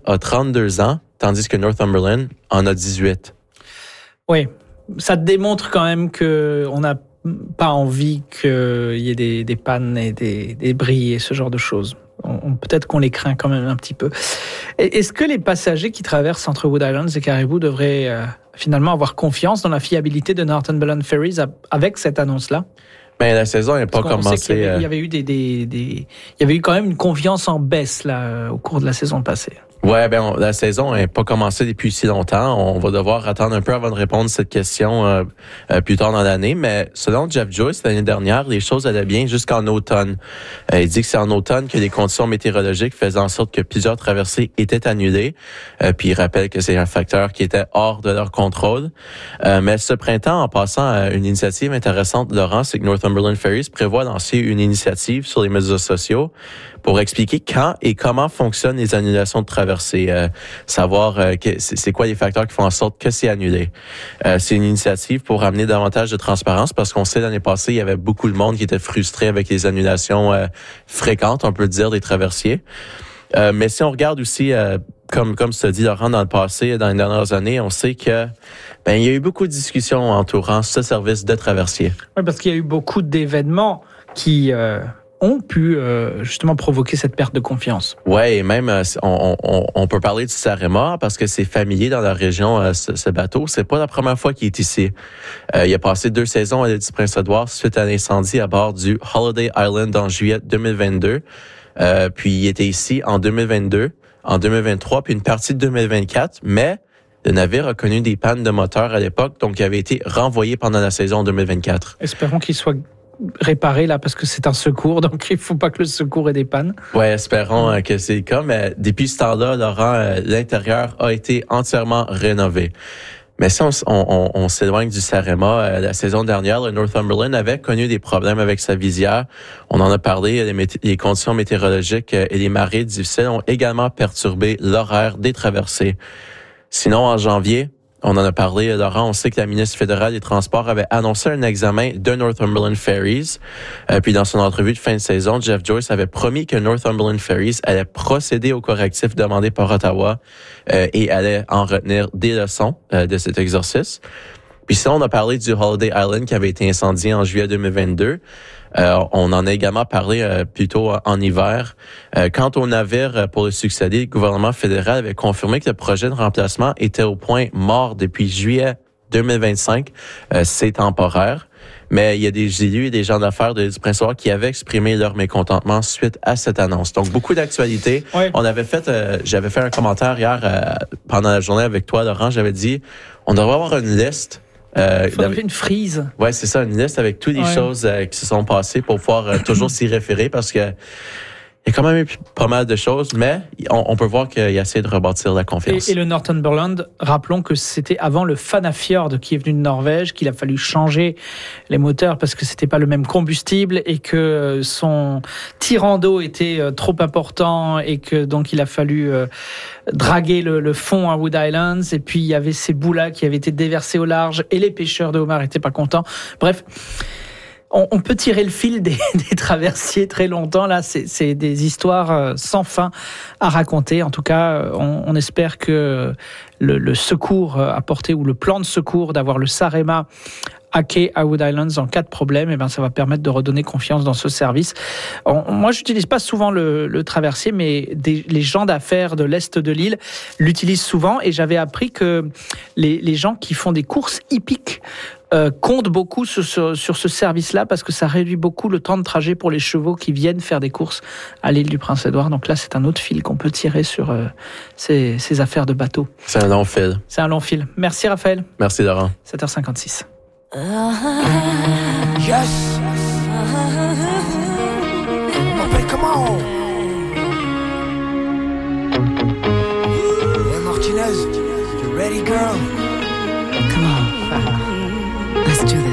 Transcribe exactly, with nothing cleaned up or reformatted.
a trente-deux ans, tandis que Northumberland en a dix-huit. Oui, ça démontre quand même qu'on n'a pas envie qu'il y ait des, des pannes et des, des bris et ce genre de choses. On, peut-être qu'on les craint quand même un petit peu. Est-ce que les passagers qui traversent entre Wood Islands et Caribou devraient euh, finalement avoir confiance dans la fiabilité de Northumberland Ferries avec cette annonce-là? Ben, la saison n'est pas commencée. Il y, avait, il y avait eu des, des, des, il y avait eu quand même une confiance en baisse là au cours de la saison passée. Ouais, ben on, la saison n'est pas commencée depuis si longtemps. On va devoir attendre un peu avant de répondre à cette question euh, euh, plus tard dans l'année. Mais selon Jeff Joyce, l'année dernière, les choses allaient bien jusqu'en automne. Euh, il dit que c'est en automne que les conditions météorologiques faisaient en sorte que plusieurs traversées étaient annulées. Euh, puis il rappelle que c'est un facteur qui était hors de leur contrôle. Euh, mais ce printemps, en passant à une initiative intéressante, Laurent, c'est que Northumberland Ferries prévoit lancer une initiative sur les médias sociaux pour expliquer quand et comment fonctionnent les annulations de traversée, euh, savoir euh, que, c'est, c'est quoi les facteurs qui font en sorte que c'est annulé. Euh, c'est une initiative pour amener davantage de transparence parce qu'on sait l'année passée, il y avait beaucoup de monde qui était frustré avec les annulations euh, fréquentes, on peut dire, des traversiers. Euh, mais si on regarde aussi, euh, comme comme se dit Laurent, dans le passé, dans les dernières années, on sait que ben il y a eu beaucoup de discussions entourant ce service de traversier. Oui, parce qu'il y a eu beaucoup d'événements qui... Euh... ont pu euh, justement provoquer cette perte de confiance. Ouais, et même on, on, on peut parler du Sarema parce que c'est familier dans la région euh, ce, ce bateau. C'est pas la première fois qu'il est ici. Euh, il a passé deux saisons à l'île du Prince-Édouard suite à l'incendie à bord du Holiday Island en juillet deux mille vingt-deux. Euh, puis il était ici en deux mille vingt-deux, en deux mille vingt-trois, puis une partie de deux mille vingt-quatre, mais le navire a connu des pannes de moteur à l'époque, donc il avait été renvoyé pendant la saison deux mille vingt-quatre. Espérons qu'il soit réparé là parce que c'est un secours, donc il faut pas que le secours ait des pannes. Ouais, espérons euh, que c'est le cas, mais depuis ce temps-là, Laurent, euh, l'intérieur a été entièrement rénové. Mais si on, on, on s'éloigne du Sarema, euh, la saison dernière, le Northumberland avait connu des problèmes avec sa visière. On en a parlé, les, mété- les conditions météorologiques euh, et les marées difficiles ont également perturbé l'horaire des traversées. Sinon, en janvier, on en a parlé, Laurent, on sait que la ministre fédérale des Transports avait annoncé un examen de Northumberland Ferries. Euh, puis dans son entrevue de fin de saison, Jeff Joyce avait promis que Northumberland Ferries allait procéder aux correctifs demandés par Ottawa euh, et allait en retenir des leçons euh, de cet exercice. Puis sinon, on a parlé du Holiday Island qui avait été incendié en juillet deux mille vingt-deux. Euh, on en a également parlé euh, plus tôt en hiver. Euh, quant au navire pour le succéder, le gouvernement fédéral avait confirmé que le projet de remplacement était au point mort depuis juillet deux mille vingt-cinq. Euh, c'est temporaire. Mais il y a des élus et des gens d'affaires de l'île du Prince-Édouard qui avaient exprimé leur mécontentement suite à cette annonce. Donc, beaucoup d'actualités. Oui. On avait fait, euh, j'avais fait un commentaire hier euh, pendant la journée avec toi, Laurent. J'avais dit, on devrait avoir une liste. Euh, Il faudrait une frise. Ouais, c'est ça, une liste avec toutes les ouais. choses euh, qui se sont passées pour pouvoir euh, toujours s'y référer parce que il y a quand même eu pas mal de choses, mais on, on peut voir qu'il a essayé de rebâtir la confiance. Et, et le Northumberland, rappelons que c'était avant le Fanafjord qui est venu de Norvège, qu'il a fallu changer les moteurs parce que c'était pas le même combustible et que son tirant d'eau était trop important et que donc il a fallu euh, draguer le, le fond à Wood Islands. Et puis il y avait ces bouts-là qui avaient été déversés au large et les pêcheurs de homards étaient pas contents. Bref. On peut tirer le fil des, des traversiers très longtemps. Là, c'est, c'est des histoires sans fin à raconter. En tout cas, on, on espère que le, le secours apporté ou le plan de secours d'avoir le Sarema à quai à Wood Islands en cas de problème, eh ben, ça va permettre de redonner confiance dans ce service. On, moi, j'utilise pas souvent le, le traversier, mais des, les gens d'affaires de l'Est de l'île l'utilisent souvent. Et j'avais appris que les, les gens qui font des courses hippiques Euh, compte beaucoup sur, sur, sur ce service-là parce que ça réduit beaucoup le temps de trajet pour les chevaux qui viennent faire des courses à l'île du Prince-Édouard. Donc là, c'est un autre fil qu'on peut tirer sur euh, ces, ces affaires de bateau. C'est un long fil. C'est un long fil. Merci Raphaël. Merci Laurent. sept heures cinquante-six. Uh, yes. Rappel, come on. Hey Martinez, you ready, girl? Come on. Let's do this.